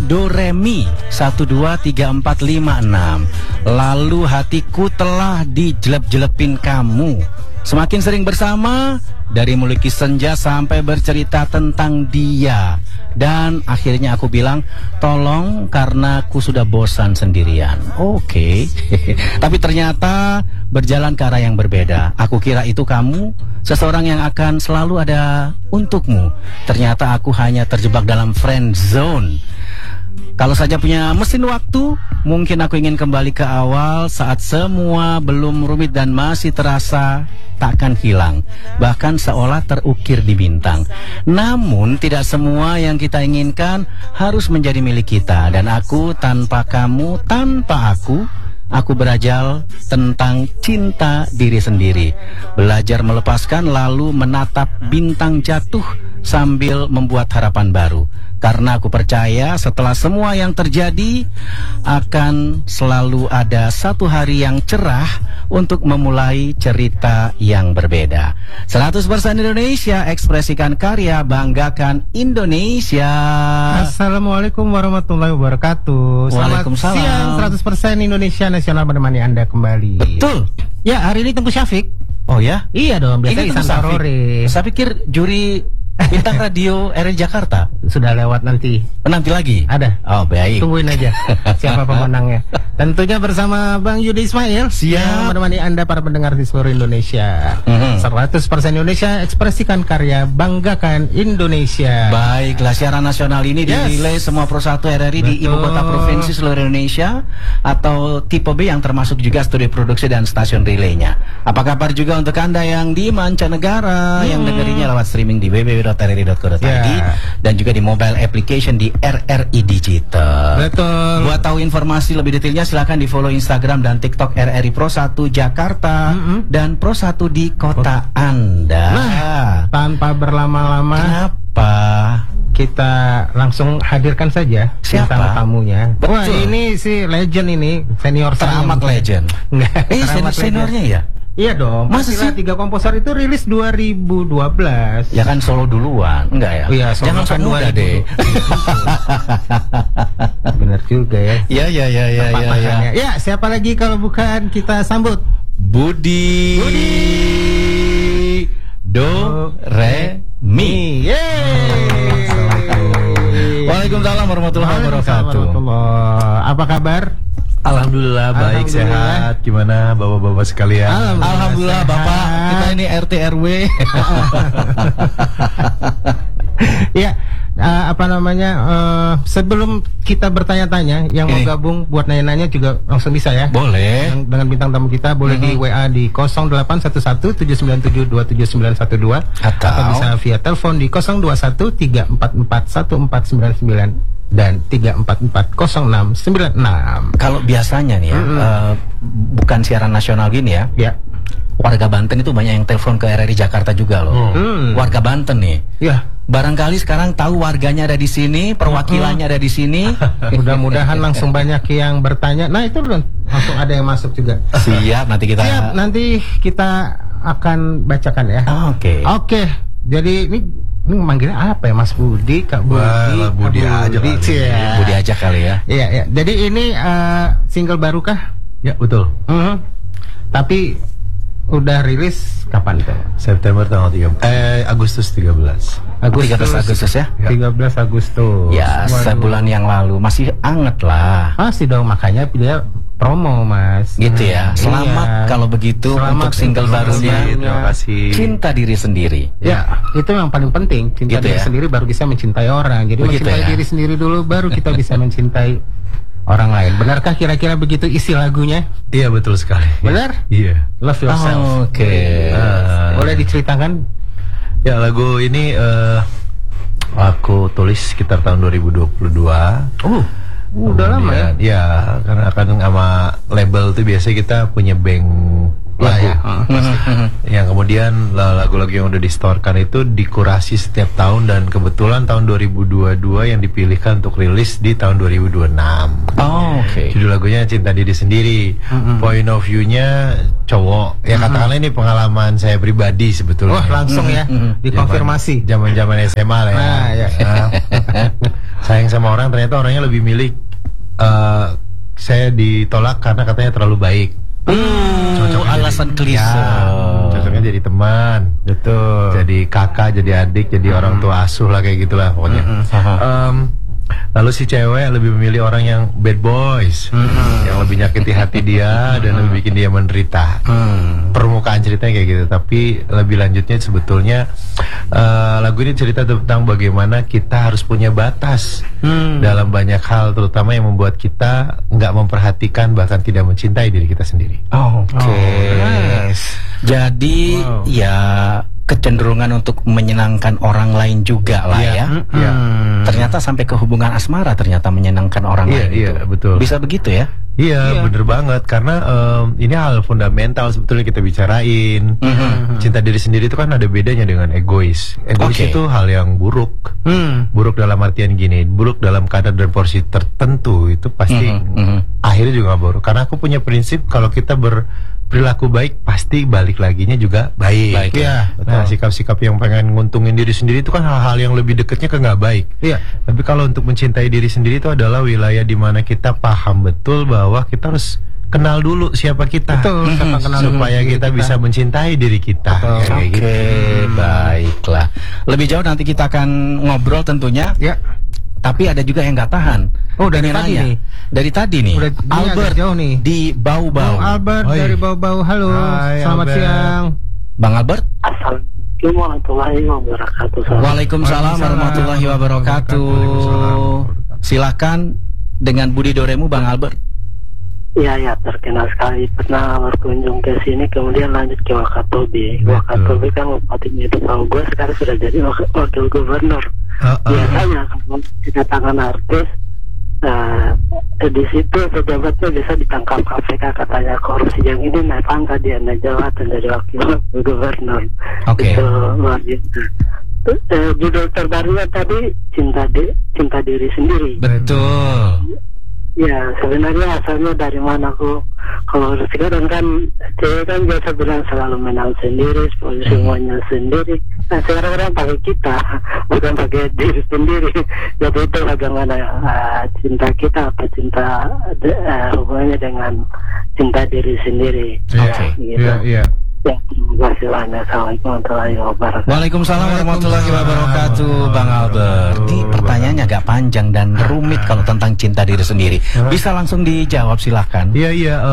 do re mi 1 2 3 4 5 6. Lalu hatiku telah dijelep-jelepin kamu. Semakin sering bersama, dari melukis senja sampai bercerita tentang dia. Dan akhirnya aku bilang, tolong karena aku sudah bosan sendirian. Oke. Tapi ternyata berjalan ke arah yang berbeda. Aku kira itu kamu, seseorang yang akan selalu ada untukmu. Ternyata aku hanya terjebak dalam friend zone. Kalau saja punya mesin waktu, mungkin aku ingin kembali ke awal saat semua belum rumit dan masih terasa takkan hilang, bahkan seolah terukir di bintang. Namun tidak semua yang kita inginkan harus menjadi milik kita. Dan aku tanpa kamu, tanpa aku berajal tentang cinta diri sendiri. Belajar melepaskan lalu menatap bintang jatuh sambil membuat harapan baru. Karena aku percaya setelah semua yang terjadi akan selalu ada satu hari yang cerah untuk memulai cerita yang berbeda. 100% Indonesia, ekspresikan karya, banggakan Indonesia. Assalamualaikum warahmatullahi wabarakatuh. Waalaikumsalam. Selamat siang, 100% Indonesia Nasional menemani Anda kembali. Betul. Ya, hari ini Tengku Syafiq. Oh ya? Iya dong, biasanya Ihsan Tarore. Saya pikir juri bintang radio RRI Jakarta Sudah lewat nanti. Nanti lagi? Ada. Oh baik. Tungguin aja siapa pemenangnya. Tentunya bersama Bang Yudi Ismail. Siap. Yang menemani Anda para pendengar di seluruh Indonesia. 100% Indonesia, ekspresikan karya, banggakan Indonesia. Baiklah, siaran nasional ini dirilai semua Pro 1 RRI di ibu kota provinsi seluruh Indonesia, atau tipe B yang termasuk juga studio produksi dan stasiun relaynya. Apa kabar juga untuk Anda yang di mancanegara yang dengerinnya lewat streaming di www.rri.co.id dan juga di mobile application di RRI Digital. Betul. Buat tahu informasi lebih detailnya silakan di follow Instagram dan TikTok RRI Pro 1 Jakarta dan Pro 1 di kota Anda. Nah, tanpa berlama-lama, kenapa? Kita langsung hadirkan saja Siapa? bintang tamunya. Betul. Wah, ini si legend ini, senior saya. Teramat legend. Enggak, teramat seniornya ya? Iya dong. Masa sih? 3 komposer itu rilis 2012. Ya kan solo duluan, enggak ya? Iya, solo jangan kan sok muda 2000. deh. Bener juga ya. Ya. Ya, siapa lagi kalau bukan kita sambut Budi Do Re Mi. Yeay. Waalaikumsalam warahmatullahi wabarakatuh. Apa kabar? Alhamdulillah baik, sehat. Gimana bapak-bapak sekalian? Alhamdulillah Bapak, kita ini RT RW. Ya, sebelum kita bertanya-tanya, yang mau gabung buat nanya-nanya juga langsung bisa ya. Boleh. Dengan bintang tamu kita boleh di WA di 0811-797-27912 atau bisa via telepon di 021-344-1499 dan 344-0696. Kalau biasanya nih ya, bukan siaran nasional gini ya. Ya. Warga Banten itu banyak yang telepon ke RRI Jakarta juga loh. Warga Banten nih. Ya. Barangkali sekarang tahu warganya ada di sini, perwakilannya ada di sini. Mudah-mudahan langsung banyak yang bertanya. Nah, itu langsung ada yang masuk juga. Siap, nanti kita. Siap, nanti kita akan bacakan ya. Oke. Jadi ini manggilnya apa ya, Mas Budi, Kak Budi? Wah, Budi aja kali. Budi aja kali ya. Iya. Jadi ini single baru kah? Ya, betul. Tapi udah rilis kapan tuh? September tanggal 13. Agustus 13. 13 Agustus ya? 13 Agustus. Ya, sebulan yang lalu. Masih anget lah. Masih dong, makanya dia promo, Mas. Gitu ya. Selamat kalau begitu. Selamat untuk single barunya. Terima kasih. Cinta diri sendiri. Ya, itu yang paling penting. Cinta gitu diri ya? sendiri baru bisa mencintai orang. Jadi Begitu mencintai ya? diri sendiri dulu, baru kita bisa mencintai orang lain. Benarkah kira-kira begitu isi lagunya? Iya, betul sekali. Benar? Iya. Love yourself. Oke. Boleh diceritakan? Ya, lagu ini aku tulis sekitar tahun 2022. Udah lama ya? Ya, karena kan sama label tuh biasanya kita punya bank lagu. Yang kemudian lagu-lagu yang udah disetorkan itu dikurasi setiap tahun, dan kebetulan tahun 2022 yang dipilihkan untuk rilis di tahun 2026. Judul lagunya Cinta Diri Sendiri. Point of view-nya cowok. Ya katakanlah ini pengalaman saya pribadi sebetulnya. Langsung ya dikonfirmasi. Zaman-zaman SMA lah ya. Sayang sama orang, ternyata orangnya lebih milih saya ditolak karena katanya terlalu baik. Alasan klise. Cocoknya jadi teman, Betul. jadi kakak, jadi adik, jadi orang tua asuh lah, kayak gitulah pokoknya. Lalu si cewek lebih memilih orang yang bad boys, yang lebih nyakiti hati dia dan lebih bikin dia menderita. Permukaan ceritanya kayak gitu, tapi lebih lanjutnya sebetulnya lagu ini cerita tentang bagaimana kita harus punya batas dalam banyak hal, terutama yang membuat kita nggak memperhatikan bahkan tidak mencintai diri kita sendiri. Jadi ya kecenderungan untuk menyenangkan orang lain juga lah ya. Ternyata sampai ke hubungan asmara ternyata menyenangkan orang lain itu. Iya, betul. Bisa begitu ya? Iya, bener banget. Karena ini hal fundamental sebetulnya kita bicarain. Cinta diri sendiri itu kan ada bedanya dengan egois. Egois itu hal yang buruk. Buruk dalam artian gini, buruk dalam kadar dan porsi tertentu itu pasti akhirnya juga buruk. Karena aku punya prinsip kalau kita berperilaku baik pasti balik laginya juga baik. Ya. Nah, sikap-sikap yang pengen nguntungin diri sendiri itu kan hal-hal yang lebih dekatnya ke nggak baik. Iya. Tapi kalau untuk mencintai diri sendiri itu adalah wilayah di mana kita paham betul bahwa kita harus kenal dulu siapa kita. Betul, supaya kita bisa mencintai diri kita. Baiklah. Lebih jauh nanti kita akan ngobrol tentunya. Ya. Tapi ada juga yang nggak tahan. Dari tadi nih. Dari tadi nih. Albert jauh nih. di Bau-Bau. Albert dari Bau-Bau. Halo. Hai, Selamat Albert. siang. Bang Albert. Assalamualaikum warahmatullahi wabarakatuh. Waalaikumsalam warahmatullahi wabarakatuh. Silakan dengan Budi Doremu, Bang Albert. Ya, terkenal sekali pernah berkunjung ke sini, kemudian lanjut ke Wakatobi. Wakatobi kan bupatinya itu tahu gue, sekarang sudah jadi wakil gubernur. Biasanya kalau kedatangan artis, di situ pejabatnya bisa ditangkap KPK, katanya korupsi. Yang ini naik pangkat, dia naik jabatan jadi wakil gubernur. Itu luar biasa. Judul terbarunya tadi cinta diri sendiri. Betul. Ya, sebenarnya asalnya dari mana aku? Kalau sekarang kan cewek kan biasa bilang selalu menang sendiri, semuanya sendiri. Nah, sekarang orang pakai kita, bukan pakai diri sendiri. Jadi itu bagaimana cinta kita, apa cinta hubungannya dengan cinta diri sendiri. Iya. Ya, terima kasih banyak. Assalamualaikum warahmatullahi wabarakatuh. Waalaikumsalam warahmatullahi wabarakatuh, Bang Albert. Ini pertanyaannya agak panjang dan rumit kalau tentang cinta diri sendiri. Bisa langsung dijawab, silahkan. Iya.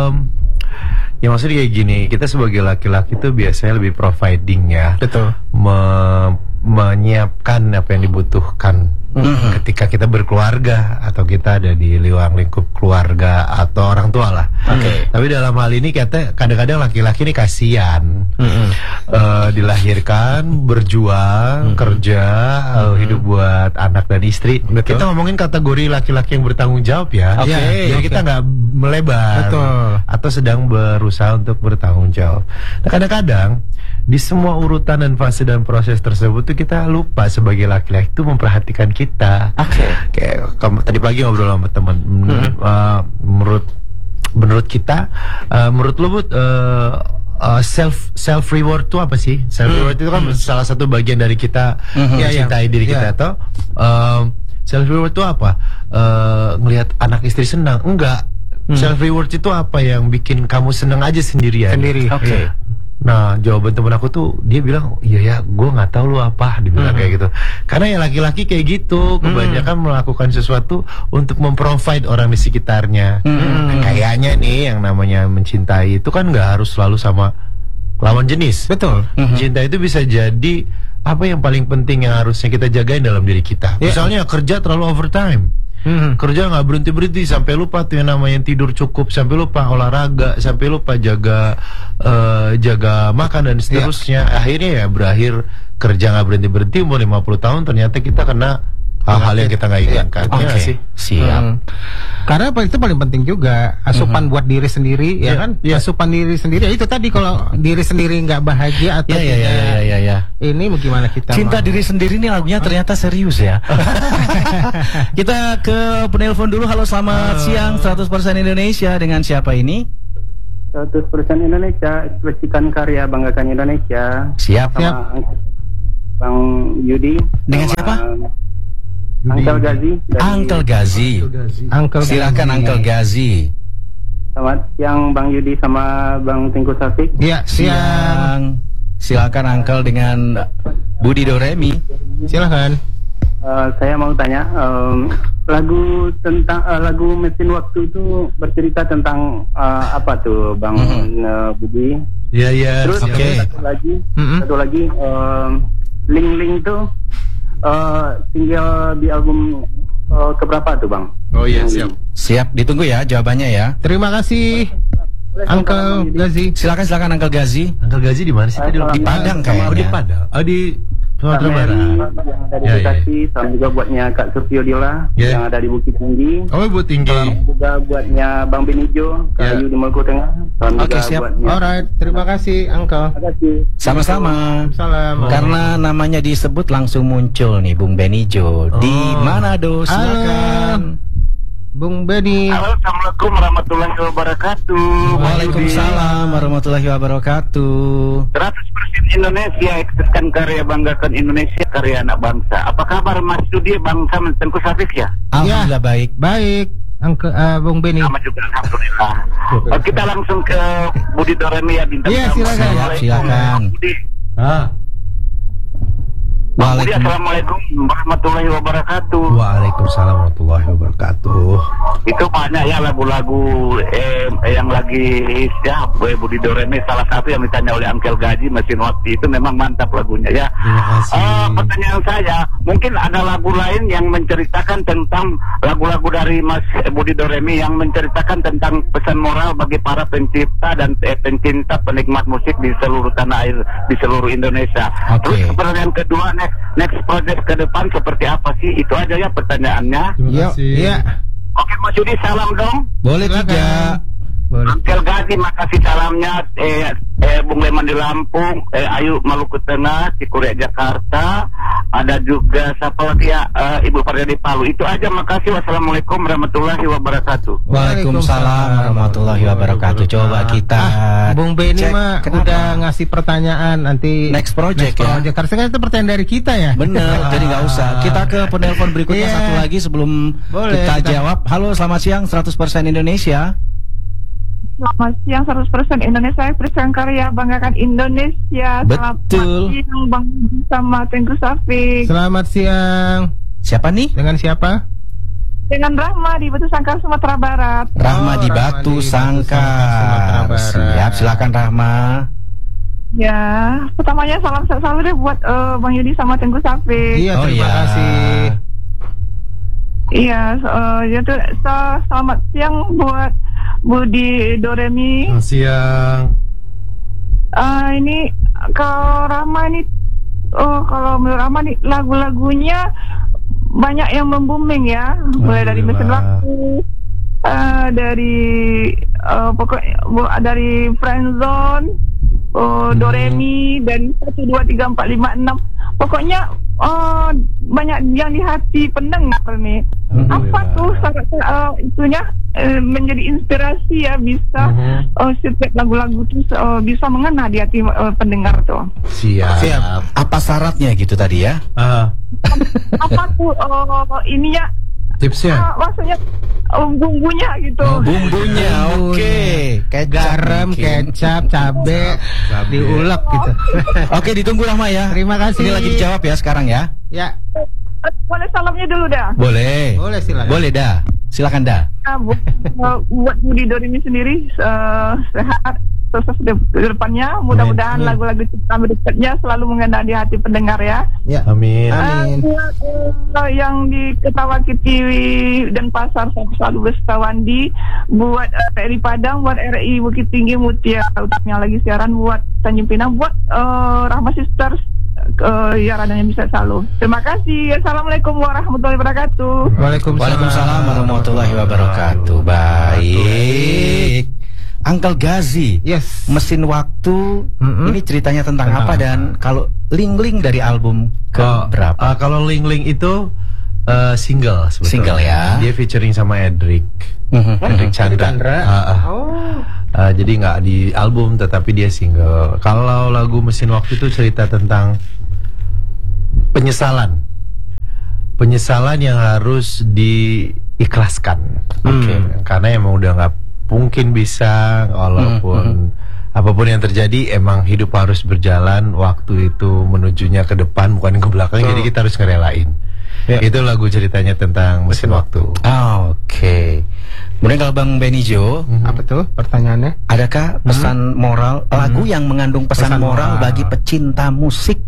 Ya maksudnya kayak gini, kita sebagai laki-laki itu biasanya lebih providing ya. Betul. Menyiapkan apa yang dibutuhkan ketika kita berkeluarga atau kita ada di ruang lingkup keluarga atau orang tua lah. Tapi dalam hal ini kadang-kadang laki-laki ini kasihan, dilahirkan, berjuang, kerja, hidup buat anak dan istri. Kita ngomongin kategori laki-laki yang bertanggung jawab ya. Jadi kita nggak melebar. Atau sedang berusaha untuk bertanggung jawab. Nah, kadang-kadang di semua urutan dan fase dan proses tersebut tuh kita lupa sebagai laki-laki itu memperhatikan kita. Kayak tadi pagi ngobrol sama teman. Menurut kita, menurut lu self reward itu apa sih? Self reward itu kan salah satu bagian dari kita mencintai diri kita. Atau self reward itu apa? Ngelihat anak istri senang? Enggak. Self reward itu apa yang bikin kamu senang aja sendirian? Nah, jawaban temen aku tuh, dia bilang, iya ya, gue nggak tahu lu apa, dibilang kayak gitu. Karena ya laki-laki kayak gitu, kebanyakan melakukan sesuatu untuk memprovide orang di sekitarnya. Kayaknya nih, yang namanya mencintai itu kan nggak harus selalu sama lawan jenis. Betul. Cinta itu bisa jadi apa yang paling penting yang harusnya kita jagain dalam diri kita. Misalnya kerja terlalu overtime. Kerja nggak berhenti sampai lupa tuh yang namanya tidur cukup, sampai lupa olahraga, sampai lupa jaga makan dan seterusnya. Akhirnya ya berakhir kerja nggak berhenti umur 50 tahun ternyata kita kena hal-hal yang kita nggak inginkan. Siap. Karena itu paling penting juga asupan buat diri sendiri, ya kan? Asupan diri sendiri. Itu tadi kalau diri sendiri nggak bahagia atau ini bagaimana kita? Cinta diri sendiri nih lagunya ternyata serius ya. Kita ke penelpon dulu. Halo, selamat siang. 100% Indonesia, dengan siapa ini? 100% Indonesia, ekspresikan karya, banggakan Indonesia. Siap. Bang Yudi. Dengan siapa? Uncle Gazi. Uncle Gazi. Silakan Uncle Gazi. Selamat siang Bang Yudi sama Bang Tengku Safik. Iya, siang. Silakan Uncle dengan Budi Doremi. Silakan. Saya mau tanya, lagu Mesin Waktu itu bercerita tentang apa tuh Bang Budi? Iya. Terus satu lagi Ling Ling tuh tinggal di album keberapa tuh Bang? Oh iya, Siap, ditunggu ya jawabannya ya. Terima kasih Uncle Gazi. Silakan Uncle Gazi. Uncle Gazi di mana sih tadi? Di Padang kayaknya. Oh, di Padang. Oh, di Sumatera Barat. Yang ada di Bekasi, salam juga buatnya Kak Surfiodila yang ada di Bukit Tinggi. Oh, Bukit Tinggi. Salam juga buatnya Bang Benijo, Kayu di Maluku Tengah. Salam juga siap. buatnya. Alright, terima kasih Uncle. Terima kasih. Sama-sama. Salam. Karena namanya disebut langsung muncul nih Bung Benijo. Di Manado, silakan. Bung Beni. Halo, Assalamualaikum warahmatullahi wabarakatuh. Waalaikumsalam warahmatullahi wabarakatuh. 100% Indonesia, ekspresikan karya, banggakan Indonesia, karya anak bangsa. Apa kabar Mas Yudi, Bang Tengku Safik ya? Alhamdulillah baik. Baik. Bung Beni. Sama juga alhamdulillah. Kita langsung ke Budi Doremi ya, bintang. Iya, silakan. Budi. Waalaikumsalam warahmatullahi wabarakatuh. Waalaikumsalam warahmatullahi wabarakatuh. Itu banyak ya lagu-lagu yang lagi hits ya. Budi Doremi salah satu yang ditanya oleh Uncle Gaji, Mesin Waktu itu memang mantap lagunya ya. Terima kasih. Pertanyaan saya, mungkin ada lagu lain yang menceritakan tentang lagu-lagu dari Mas Budi Doremi yang menceritakan tentang pesan moral bagi para pencipta dan pencinta penikmat musik di seluruh tanah air, di seluruh Indonesia. Terus pertanyaan kedua, next project ke depan seperti apa sih? Itu aja ya pertanyaannya. Terima kasih. Iya. Oke Mas Yudi, salam dong. Boleh juga. Uncle Gazi, makasih salamnya. Bung Leman di Lampung, Ayu Maluku Tengah, Cikuria Jakarta, ada juga siapa lagi ya, Ibu Farida di Palu. Itu aja, makasih. Wassalamualaikum warahmatullahi wabarakatuh. Waalaikumsalam warahmatullahi wabarakatuh. Coba kita Bung Beni mah udah ngasih pertanyaan nanti next project ya. Karena itu pertanyaan dari kita ya. Bener, jadi nggak usah. Kita ke penelpon berikutnya satu lagi sebelum kita jawab. Halo, selamat siang 100% Indonesia. Selamat siang 100% Indonesia, ekspresikan karya, banggakan Indonesia. Betul. Selamat siang Bang sama Tengku Safik. Selamat siang. Siapa nih? Dengan siapa? Dengan Rahma di Batu Sangkar, Sumatera Barat. Rahma di Batu Sangkar. Siap, silakan Rahma. Ya, pertamanya salam selalu deh buat Bang Yudi sama Tengku Safik. Iya, terima kasih. Iya, selamat siang buat Budi Doremi. Selamat siang. Ini kalau Rama ini, kalau menurut Rama nih lagu-lagunya banyak yang membooming ya, mulai dari Mesin Waktu, dari pokoknya dari Friendzone, Doremi dan 1, 2, 3, 4, 5, 6. Pokoknya banyak yang di hati pendengar nih. Apa tuh itunya menjadi inspirasi ya, bisa setiap lagu-lagu tuh bisa mengena di hati pendengar tuh. Siap. Apa syaratnya gitu tadi ya? Apa tuh ininya? Tipsnya? Maksudnya bumbunya gitu. Bumbunya, oke. Garam, kecap, cabe, diulek gitu. Oke, ditunggu Rahma ya. Terima kasih. Ini lagi dijawab ya sekarang ya. Ya. Boleh salamnya dulu dah. Boleh. Boleh, silakan. Boleh dah. Silakan dah. Buat Budi Doremi sendiri sehat, sukses di depannya. Mudah-mudahan lagu-lagu ciptaan berikutnya selalu mengena di hati pendengar ya. Ya. Amin. Yang di Ketawaki dan Pasar selalu Bestawandi, buat RRI Padang, buat RRI Bukit Tinggi Mutia utamanya lagi siaran, buat Tanjung Pinang, buat Rahma Sisters ya radionya bisa selalu. Terima kasih. Assalamualaikum warahmatullahi wabarakatuh. Waalaikumsalam warahmatullahi wabarakatuh. Baik. Uncle Gazi, yes. Mesin Waktu, ini ceritanya tentang apa dan kalau Ling-Ling dari album ke berapa? Kalau Ling-Ling itu single sebetulnya. Single ya. Dia featuring sama Edric Chandra. Jadi nggak di album tetapi dia single. Kalau lagu Mesin Waktu itu cerita tentang penyesalan yang harus diikhlaskan. Karena emang udah nggak mungkin bisa, walaupun apapun yang terjadi, emang hidup harus berjalan. Waktu itu menujunya ke depan bukan ke belakang. Jadi kita harus ngerelain. Itu lagu ceritanya tentang Mesin Waktu. Oke. Kemudian kalau Bang Benijo, apa tuh pertanyaannya? Adakah pesan moral, lagu yang mengandung pesan moral bagi pecinta musik?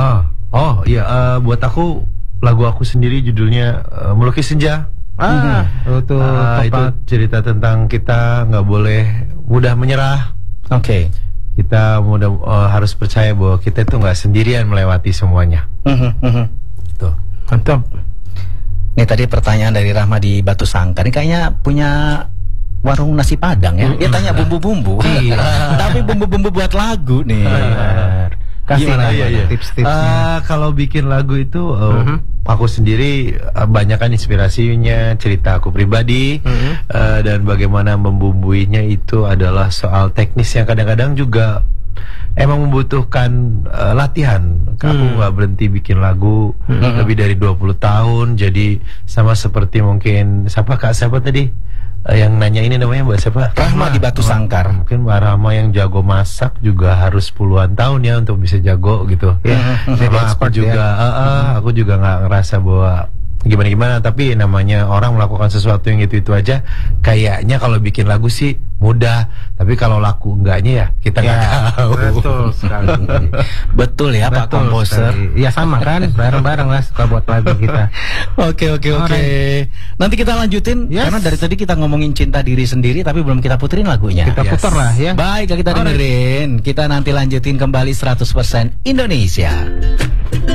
Buat aku, lagu aku sendiri judulnya Melukis Senja. Itu cerita tentang kita nggak boleh mudah menyerah. Kita harus percaya bahwa kita itu nggak sendirian melewati semuanya. Tuh. Mantap. Ini tadi pertanyaan dari Rahma di Batu Sangkar. Ini kayaknya punya warung nasi Padang ya. Dia tanya bumbu-bumbu. Tapi bumbu-bumbu buat lagu nih. Kasih tips-tipsnya. Kalau bikin lagu itu aku sendiri banyak kan inspirasinya cerita aku pribadi, dan bagaimana membumbuinya itu adalah soal teknis yang kadang-kadang juga emang membutuhkan latihan. Aku nggak berhenti bikin lagu lebih dari 20 tahun. Jadi sama seperti mungkin siapa tadi yang nanya ini namanya Mbak siapa? Rahma di Batu Sangkar. Mungkin Mbak Rahma yang jago masak juga harus puluhan tahun ya untuk bisa jago gitu. Aku juga nggak ngerasa bahwa gimana-gimana, tapi namanya orang melakukan sesuatu yang itu aja, kayaknya kalau bikin lagu sih mudah, tapi kalau laku enggaknya ya kita nggak tahu. Betul sekali. Betul ya Pak komposer. Ya sama kan, bareng-bareng lah suka buat lagu kita. Oke. Nanti kita lanjutin karena dari tadi kita ngomongin cinta diri sendiri tapi belum kita puterin lagunya. Kita putar lah ya. Baik, kita dengerin. Kita nanti lanjutin kembali 100% Indonesia.